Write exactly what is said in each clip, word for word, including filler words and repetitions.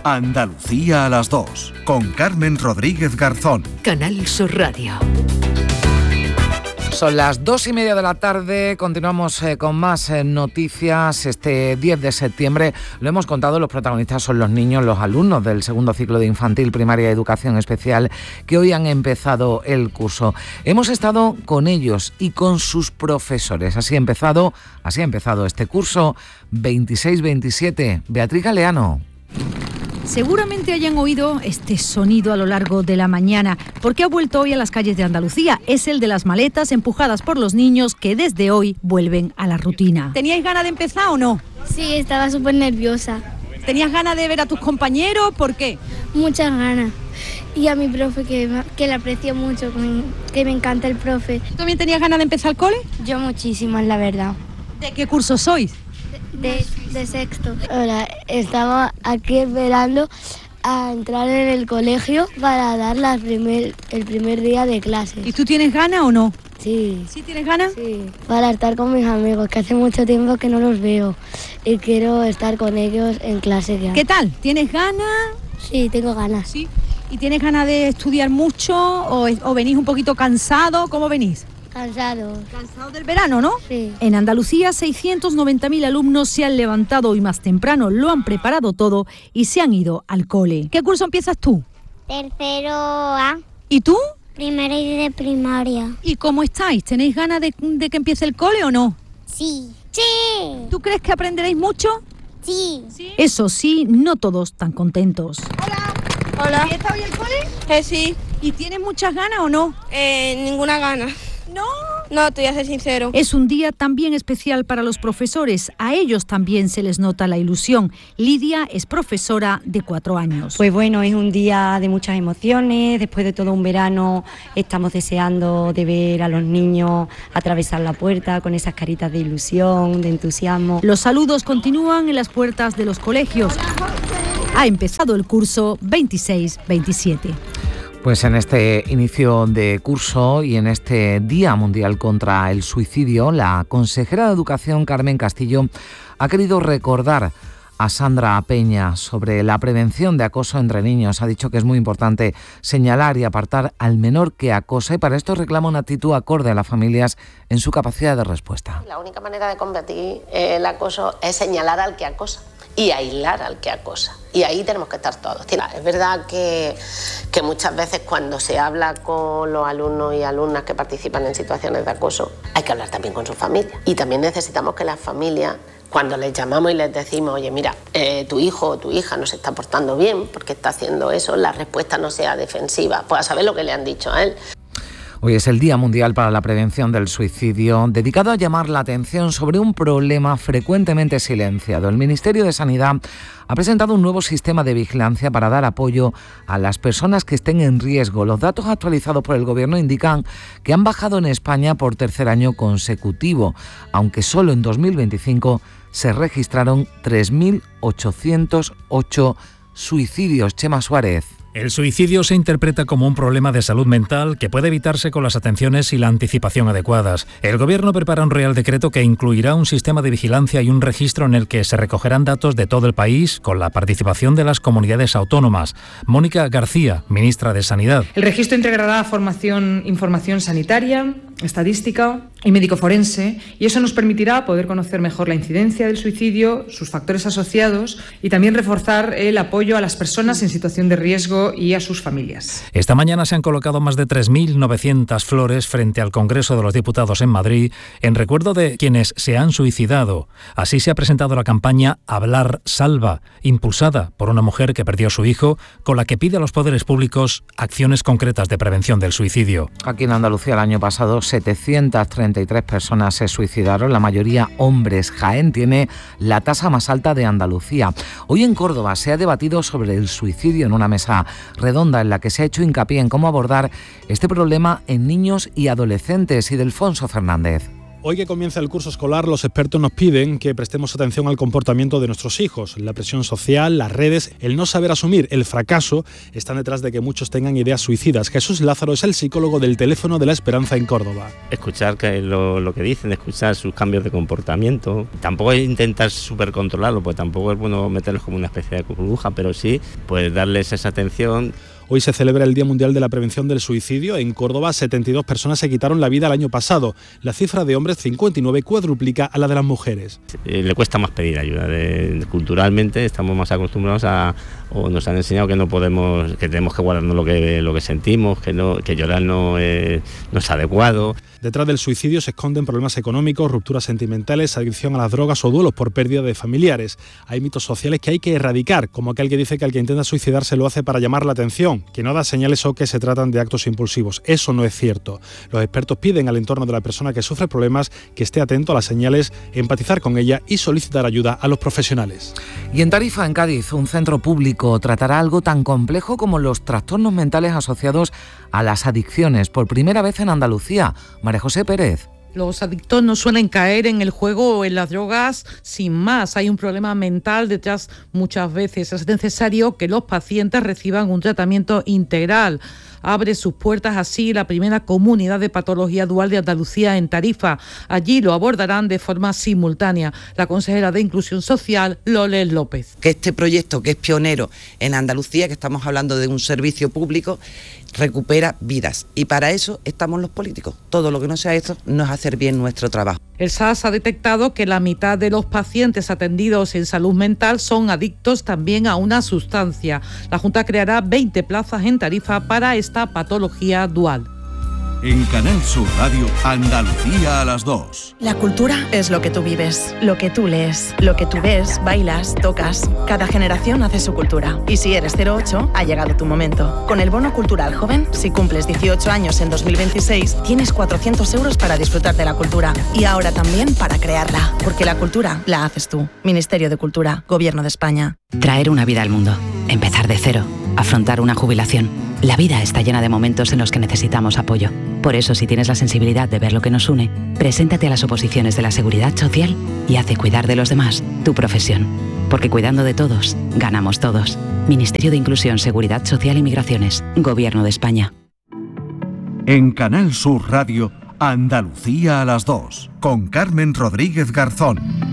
Andalucía a las dos, con Carmen Rodríguez Garzón. Canal Sur Radio. Son las dos y media de la tarde, continuamos eh, con más eh, noticias. Este diez de septiembre, lo hemos contado, los protagonistas son los niños, los alumnos del segundo ciclo de infantil, primaria y educación especial, que hoy han empezado el curso. Hemos estado con ellos y con sus profesores. Así ha empezado, así ha empezado este curso veintiséis veintisiete. Beatriz Galeano. Seguramente hayan oído este sonido a lo largo de la mañana, porque ha vuelto hoy a las calles de Andalucía. Es el de las maletas empujadas por los niños que desde hoy vuelven a la rutina. ¿Teníais ganas de empezar o no? Sí, estaba súper nerviosa. ¿Tenías ganas de ver a tus compañeros? ¿Por qué? Muchas ganas. Y a mi profe, que, que le aprecio mucho, que me encanta el profe. ¿Tú también tenías ganas de empezar el cole? Yo muchísimas, la verdad. ¿De qué curso sois? De, de sexto. Hola, estamos aquí esperando a entrar en el colegio para dar la primer, el primer día de clase. ¿Y tú tienes ganas o no? Sí. ¿Sí tienes ganas? Sí, para estar con mis amigos, que hace mucho tiempo que no los veo y quiero estar con ellos en clase ya. ¿Qué tal? ¿Tienes ganas? Sí, tengo ganas. ¿Sí? ¿Y tienes ganas de estudiar mucho o, o venís un poquito cansado? ¿Cómo venís? Cansado. Cansado del verano, ¿no? Sí. En Andalucía, seiscientos noventa mil alumnos se han levantado hoy más temprano, lo han preparado todo y se han ido al cole. ¿Qué curso empiezas tú? Tercero A. ¿Y tú? Primero y de primaria. ¿Y cómo estáis? ¿Tenéis ganas de, de que empiece el cole o no? Sí. Sí. ¿Tú crees que aprenderéis mucho? Sí. ¿Sí? Eso sí, no todos tan contentos. Hola. Hola. ¿Y está hoy el cole? Eh, sí. ¿Y tienes muchas ganas o no? Eh, ninguna gana. No. No, te voy a ser sincero. Es un día también especial para los profesores. A ellos también se les nota la ilusión. Lidia es profesora de cuatro años. Pues bueno, es un día de muchas emociones. Después de todo un verano estamos deseando de ver a los niños atravesar la puerta con esas caritas de ilusión, de entusiasmo. Los saludos continúan en las puertas de los colegios. Ha empezado el curso veintiséis veintisiete. Pues en este inicio de curso y en este Día Mundial contra el Suicidio, la consejera de Educación, Carmen Castillo, ha querido recordar a Sandra Peña sobre la prevención de acoso entre niños. Ha dicho que es muy importante señalar y apartar al menor que acosa y para esto reclama una actitud acorde a las familias en su capacidad de respuesta. La única manera de combatir el acoso es señalar al que acosa y aislar al que acosa. Y ahí tenemos que estar todos. Tira, es verdad que, que muchas veces cuando se habla con los alumnos y alumnas que participan en situaciones de acoso, hay que hablar también con su familia. Y también necesitamos que las familias, cuando les llamamos y les decimos, oye, mira, eh, tu hijo o tu hija no se está portando bien porque está haciendo eso, la respuesta no sea defensiva, pues a saber lo que le han dicho a él. Hoy es el Día Mundial para la Prevención del Suicidio, dedicado a llamar la atención sobre un problema frecuentemente silenciado. El Ministerio de Sanidad ha presentado un nuevo sistema de vigilancia para dar apoyo a las personas que estén en riesgo. Los datos actualizados por el Gobierno indican que han bajado en España por tercer año consecutivo, aunque solo en dos mil veinticinco se registraron tres mil ochocientos ocho suicidios. Chema Suárez. El suicidio se interpreta como un problema de salud mental que puede evitarse con las atenciones y la anticipación adecuadas. El Gobierno prepara un Real Decreto que incluirá un sistema de vigilancia y un registro en el que se recogerán datos de todo el país con la participación de las comunidades autónomas. Mónica García, ministra de Sanidad. El registro integrará formación, información sanitaria, estadística y médico forense, y eso nos permitirá poder conocer mejor la incidencia del suicidio, sus factores asociados y también reforzar el apoyo a las personas en situación de riesgo y a sus familias. Esta mañana se han colocado más de tres mil novecientas flores frente al Congreso de los Diputados en Madrid en recuerdo de quienes se han suicidado. Así se ha presentado la campaña Hablar Salva, impulsada por una mujer que perdió a su hijo, con la que pide a los poderes públicos acciones concretas de prevención del suicidio. Aquí en Andalucía el año pasado setecientas treinta y tres personas se suicidaron, la mayoría hombres. Jaén tiene la tasa más alta de Andalucía. Hoy en Córdoba se ha debatido sobre el suicidio en una mesa redonda en la que se ha hecho hincapié en cómo abordar este problema en niños y adolescentes. Y Delfonso Fernández. Hoy que comienza el curso escolar, los expertos nos piden que prestemos atención al comportamiento de nuestros hijos. La presión social, las redes, el no saber asumir el fracaso están detrás de que muchos tengan ideas suicidas. Jesús Lázaro es el psicólogo del Teléfono de la Esperanza en Córdoba. Escuchar que lo, lo que dicen, escuchar sus cambios de comportamiento. Tampoco es intentar súper controlarlo, pues tampoco es bueno meterlos como una especie de burbuja, pero sí pues darles esa atención. Hoy se celebra el Día Mundial de la Prevención del Suicidio. En Córdoba, setenta y dos personas se quitaron la vida el año pasado. La cifra de hombres, cincuenta y nueve, cuadruplica a la de las mujeres. Eh, le cuesta más pedir ayuda. De, de, culturalmente estamos más acostumbrados a, o nos han enseñado que no podemos, que tenemos que guardarnos lo que, lo que sentimos, que, no, que llorar no es, no es adecuado. Detrás del suicidio se esconden problemas económicos, rupturas sentimentales, adicción a las drogas o duelos por pérdida de familiares. Hay mitos sociales que hay que erradicar, como aquel que dice que el que intenta suicidarse lo hace para llamar la atención, que no da señales o que se tratan de actos impulsivos. Eso no es cierto. Los expertos piden al entorno de la persona que sufre problemas que esté atento a las señales, empatizar con ella y solicitar ayuda a los profesionales. Y en Tarifa, en Cádiz, un centro público tratará algo tan complejo como los trastornos mentales asociados a las adicciones, por primera vez en Andalucía. María José Pérez. Los adictos no suelen caer en el juego o en las drogas sin más. Hay un problema mental detrás muchas veces. Es necesario que los pacientes reciban un tratamiento integral. Abre sus puertas así la primera comunidad de patología dual de Andalucía en Tarifa. Allí lo abordarán de forma simultánea la consejera de Inclusión Social, Loles López. Que este proyecto, que es pionero en Andalucía, que estamos hablando de un servicio público, recupera vidas. Y para eso estamos los políticos. Todo lo que no sea esto no es hacer bien nuestro trabajo. El S A S ha detectado que la mitad de los pacientes atendidos en salud mental son adictos también a una sustancia. La Junta creará veinte plazas en Tarifa para esta patología dual. En Canal Sur Radio, Andalucía a las dos. La cultura es lo que tú vives, lo que tú lees, lo que tú ves, bailas, tocas. Cada generación hace su cultura. Y si eres cero ocho, ha llegado tu momento. Con el Bono Cultural Joven, si cumples dieciocho años en dos mil veintiséis, tienes cuatrocientos euros para disfrutar de la cultura. Y ahora también para crearla. Porque la cultura la haces tú. Ministerio de Cultura, Gobierno de España. Traer una vida al mundo. Empezar de cero. Afrontar una jubilación. La vida está llena de momentos en los que necesitamos apoyo. Por eso, si tienes la sensibilidad de ver lo que nos une, preséntate a las oposiciones de la Seguridad Social y haz de cuidar de los demás tu profesión. Porque cuidando de todos, ganamos todos. Ministerio de Inclusión, Seguridad Social y Migraciones. Gobierno de España. En Canal Sur Radio, Andalucía a las dos, con Carmen Rodríguez Garzón.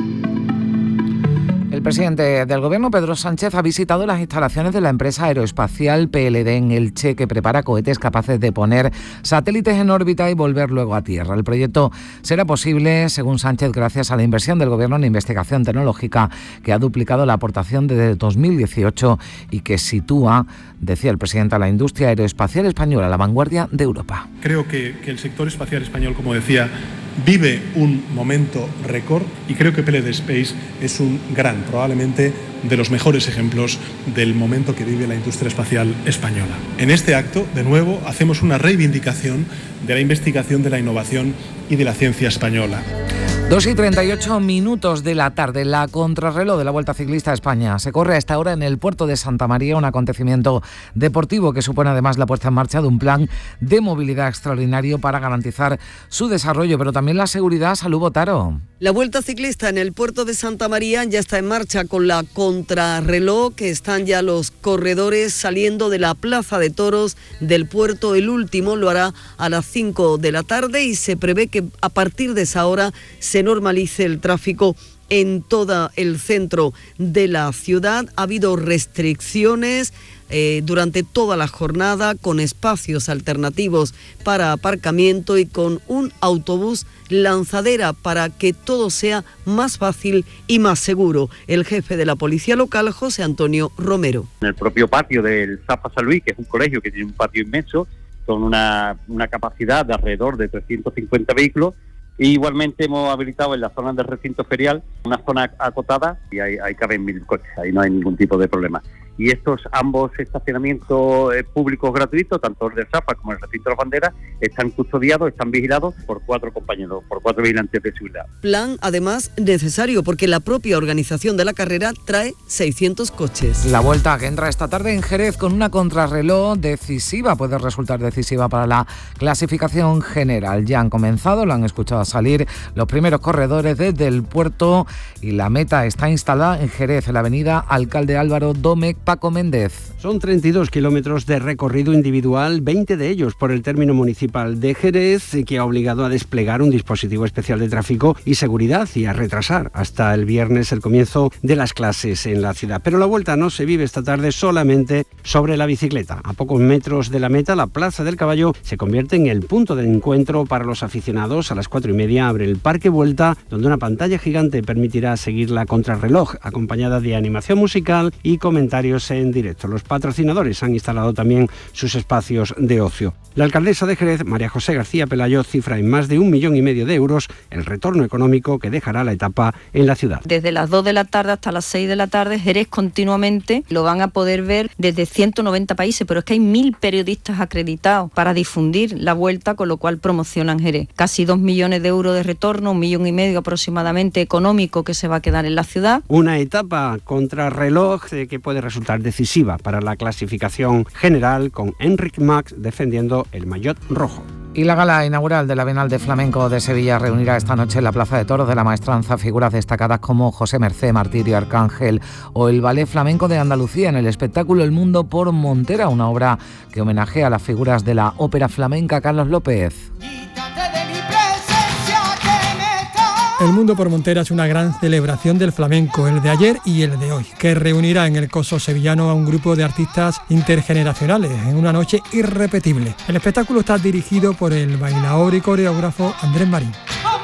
El presidente del Gobierno, Pedro Sánchez, ha visitado las instalaciones de la empresa aeroespacial P L D en Elche, que prepara cohetes capaces de poner satélites en órbita y volver luego a tierra. El proyecto será posible, según Sánchez, gracias a la inversión del Gobierno en investigación tecnológica, que ha duplicado la aportación desde dos mil dieciocho y que sitúa, decía el presidente, a la industria aeroespacial española a la vanguardia de Europa. Creo que, que el sector espacial español, como decía, vive un momento récord y creo que P L D Space es un gran, probablemente de los mejores ejemplos del momento que vive la industria espacial española. En este acto, de nuevo, hacemos una reivindicación de la investigación, de la innovación y de la ciencia española. dos y treinta y ocho minutos de la tarde, la contrarreloj de la Vuelta Ciclista a España. Se corre a esta hora en el puerto de Santa María, un acontecimiento deportivo que supone además la puesta en marcha de un plan de movilidad extraordinario para garantizar su desarrollo, pero también la seguridad. Salud, Botaro. La Vuelta Ciclista en el puerto de Santa María ya está en marcha con la contrarreloj, que están ya los corredores saliendo de la Plaza de Toros del puerto. El último lo hará a las cinco de la tarde y se prevé que a partir de esa hora se normalice el tráfico en todo el centro de la ciudad. Ha habido restricciones eh, durante toda la jornada, con espacios alternativos para aparcamiento y con un autobús lanzadera para que todo sea más fácil y más seguro. El jefe de la policía local, José Antonio Romero. En el propio patio del Zafa San Luis, que es un colegio que tiene un patio inmenso, con una, una capacidad de alrededor de trescientos cincuenta vehículos, e igualmente hemos habilitado en la zona del recinto ferial una zona acotada y ahí, ahí caben mil coches, ahí no hay ningún tipo de problema. y estos ambos estacionamientos eh, públicos gratuitos, tanto el de Safa como el recinto de las banderas, están custodiados, están vigilados por cuatro compañeros, por cuatro vigilantes de seguridad. Plan, además, necesario porque la propia organización de la carrera trae seiscientos coches. La vuelta que entra esta tarde en Jerez con una contrarreloj decisiva, puede resultar decisiva para la clasificación general. Ya han comenzado, lo han escuchado salir los primeros corredores desde el puerto y la meta está instalada en Jerez, en la avenida Alcalde Álvaro Domecq. Paco Méndez. Son treinta y dos kilómetros de recorrido individual, veinte de ellos por el término municipal de Jerez, que ha obligado a desplegar un dispositivo especial de tráfico y seguridad y a retrasar hasta el viernes el comienzo de las clases en la ciudad. Pero la vuelta no se vive esta tarde solamente sobre la bicicleta. A pocos metros de la meta, la Plaza del Caballo se convierte en el punto de encuentro para los aficionados. A las cuatro y media abre el Parque Vuelta, donde una pantalla gigante permitirá seguir la contrarreloj, acompañada de animación musical y comentarios en directo. Los patrocinadores han instalado también sus espacios de ocio. La alcaldesa de Jerez, María José García Pelayo, cifra en más de un millón y medio de euros el retorno económico que dejará la etapa en la ciudad. Desde las dos de la tarde hasta las seis de la tarde, Jerez continuamente lo van a poder ver desde ciento noventa países, pero es que hay mil periodistas acreditados para difundir la vuelta, con lo cual promocionan Jerez. Casi dos millones de euros de retorno, un millón y medio aproximadamente económico que se va a quedar en la ciudad. Una etapa contrarreloj eh, que puede resultar decisiva para la clasificación general, con Enric Max defendiendo el maillot rojo. Y la gala inaugural de la Bienal de Flamenco de Sevilla reunirá esta noche en la Plaza de Toros de la Maestranza figuras destacadas como José Mercé, Martirio, Arcángel o el Ballet Flamenco de Andalucía en el espectáculo El Mundo por Montera, una obra que homenajea a las figuras de la ópera flamenca. Carlos López. El Mundo por Montera es una gran celebración del flamenco, el de ayer y el de hoy, que reunirá en el Coso sevillano a un grupo de artistas intergeneracionales en una noche irrepetible. El espectáculo está dirigido por el bailaor y coreógrafo Andrés Marín.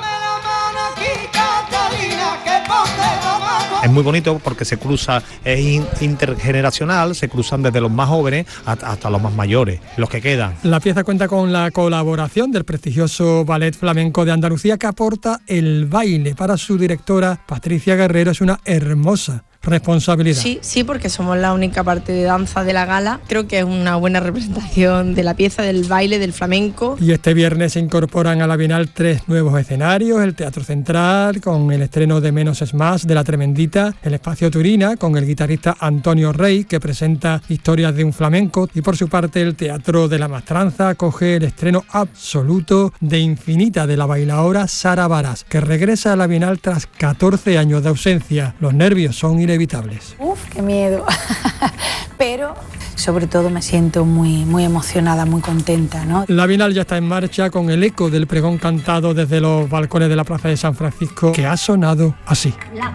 Es muy bonito porque se cruza, es intergeneracional, se cruzan desde los más jóvenes hasta los más mayores, los que quedan. La pieza cuenta con la colaboración del prestigioso Ballet Flamenco de Andalucía, que aporta el baile. Para su directora, Patricia Guerrero, es una hermosa responsabilidad. Sí, sí, porque somos la única parte de danza de la gala. Creo que es una buena representación de la pieza, del baile, del flamenco. Y este viernes se incorporan a la Bienal tres nuevos escenarios: el Teatro Central, con el estreno de Menos es Más, de La Tremendita; el Espacio Turina, con el guitarrista Antonio Rey, que presenta historias de un flamenco; y por su parte el Teatro de la Maestranza acoge el estreno absoluto de Infinita, de la bailaora Sara Varas, que regresa a la Bienal tras catorce años de ausencia. Los nervios son inevitables. Uf, qué miedo. Pero sobre todo me siento muy, muy emocionada, muy contenta, ¿no? La Bienal ya está en marcha, con el eco del pregón cantado desde los balcones de la Plaza de San Francisco, que ha sonado así. La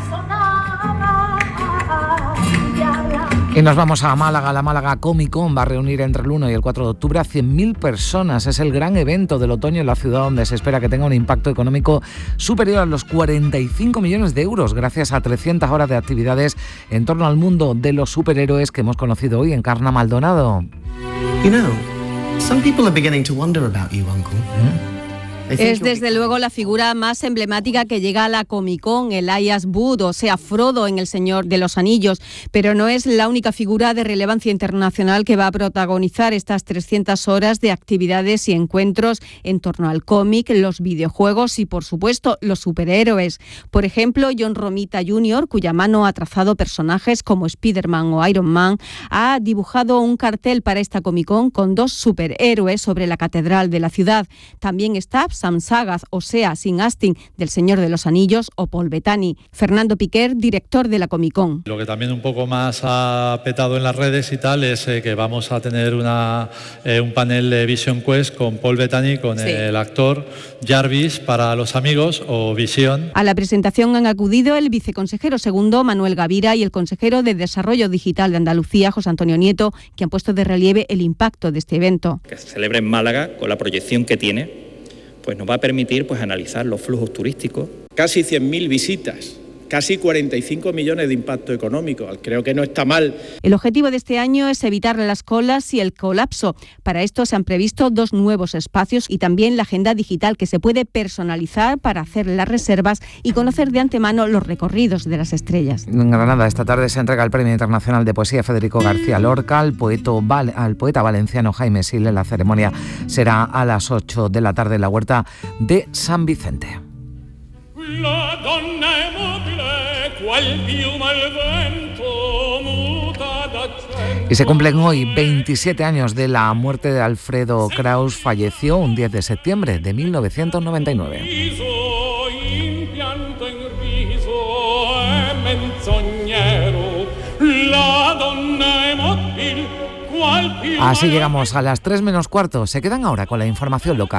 Y nos vamos a Málaga. La Málaga Comic Con va a reunir entre el uno y el cuatro de octubre a cien mil personas. Es el gran evento del otoño en la ciudad, donde se espera que tenga un impacto económico superior a los cuarenta y cinco millones de euros, gracias a trescientas horas de actividades en torno al mundo de los superhéroes que hemos conocido hoy. Encarna Maldonado. You know, some people are beginning to wonder about you, uncle. ¿Mm? Es desde luego la figura más emblemática que llega a la Comic Con, el Elias Wood, o sea, Frodo en El Señor de los Anillos, pero no es la única figura de relevancia internacional que va a protagonizar estas trescientas horas de actividades y encuentros en torno al cómic, los videojuegos y, por supuesto, los superhéroes. Por ejemplo, John Romita junior, cuya mano ha trazado personajes como Spider-Man o Iron Man, ha dibujado un cartel para esta Comic Con con dos superhéroes sobre la catedral de la ciudad. También está Sam Sagaz, o sea, Sin Astin, del Señor de los Anillos, o Paul Bettany. Fernando Piquer, director de la Comic Con. Lo que también un poco más ha petado en las redes y tal es eh, que vamos a tener una, eh, un panel de Vision Quest con Paul Bettany, con sí. el actor Jarvis para los amigos, o Visión. A la presentación han acudido el viceconsejero segundo, Manuel Gavira, y el consejero de Desarrollo Digital de Andalucía, José Antonio Nieto, que han puesto de relieve el impacto de este evento. Que se celebra en Málaga, con la proyección que tiene, pues nos va a permitir pues analizar los flujos turísticos. Casi cien mil visitas casi cuarenta y cinco millones de impacto económico. Creo que no está mal. El objetivo de este año es evitar las colas y el colapso. Para esto se han previsto dos nuevos espacios y también la agenda digital que se puede personalizar para hacer las reservas y conocer de antemano los recorridos de las estrellas. En Granada esta tarde se entrega el Premio Internacional de Poesía Federico García Lorca al, poeto, al poeta valenciano Jaime Sile. La ceremonia será a las ocho de la tarde en la huerta de San Vicente. La donna è mobile, qual piuma al vento, muta d'accento. Y se cumplen hoy veintisiete años de la muerte de Alfredo Kraus. Falleció un diez de septiembre de mil novecientos noventa y nueve. Impianto in riso è menzognero, la donna è mobile, qual piuma. Así llegamos a las tres menos cuarto. Se quedan ahora con la información local.